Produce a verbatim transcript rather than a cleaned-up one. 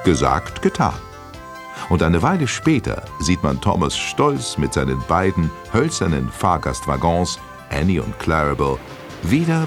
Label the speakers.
Speaker 1: Gesagt, getan. Und eine Weile später sieht man Thomas stolz mit seinen beiden hölzernen Fahrgastwaggons, Annie und Clarabel, wieder